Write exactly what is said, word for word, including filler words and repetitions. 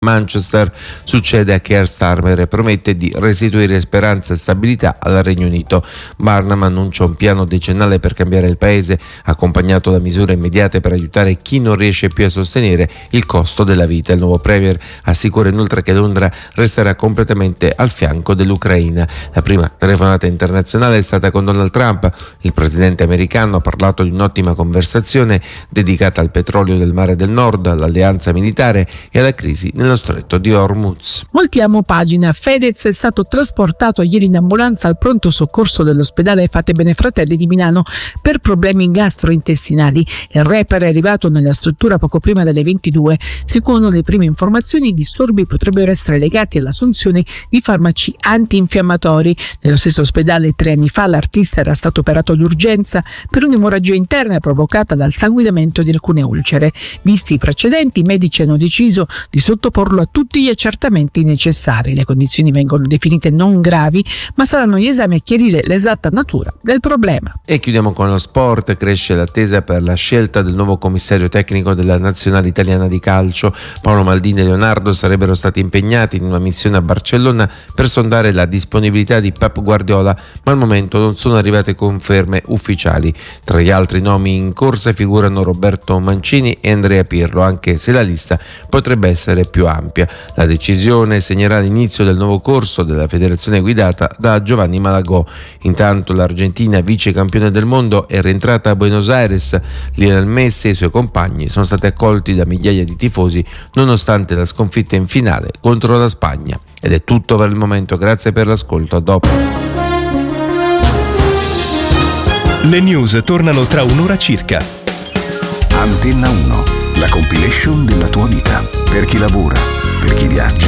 Manchester succede a Keir Starmer e promette di restituire speranza e stabilità al Regno Unito. Barnum annuncia un piano decennale per cambiare il paese, accompagnato da misure immediate per aiutare chi non riesce più a sostenere il costo della vita. Il nuovo premier assicura inoltre che Londra resterà completamente al fianco dell'Ucraina. La prima telefonata internazionale è stata con Donald Trump. Il presidente americano ha parlato di un'ottima conversazione dedicata al petrolio del Mare del Nord, all'alleanza militare e alla crisi nello stretto di Hormuz. Voltiamo pagina. Fedez è stato trasportato ieri in ambulanza al pronto soccorso dell'ospedale Fate Bene Fratelli di Milano per problemi gastrointestinali. Il rapper è arrivato nella struttura poco prima delle ventidue. Secondo le prime informazioni, i disturbi potrebbero essere legati all'assunzione di farmaci antinfiammatori. Nello stesso ospedale tre anni fa l'artista era stato operato d'urgenza per un'emorragia interna provocata dal sanguinamento di alcune ulcere. Visti i precedenti, i medici hanno deciso di sottoporre a tutti gli accertamenti necessari. Le condizioni vengono definite non gravi, ma saranno gli esami a chiarire l'esatta natura del problema. E chiudiamo con lo sport. Cresce l'attesa per la scelta del nuovo commissario tecnico della nazionale italiana di calcio. Paolo Maldini e Leonardo sarebbero stati impegnati in una missione a Barcellona per sondare la disponibilità di Pep Guardiola, ma al momento non sono arrivate conferme ufficiali. Tra gli altri nomi in corsa figurano Roberto Mancini e Andrea Pirlo, anche se la lista potrebbe essere più ampia. La decisione segnerà l'inizio del nuovo corso della federazione guidata da Giovanni Malagò. Intanto l'Argentina, vice campione del mondo, è rientrata a Buenos Aires. Lionel Messi e i suoi compagni sono stati accolti da migliaia di tifosi nonostante la sconfitta in finale contro la Spagna. Ed è tutto per il momento, grazie per l'ascolto, a dopo. Le news tornano tra un'ora circa. Antenna uno, la compilation della tua vita. Per chi lavora, per chi viaggia,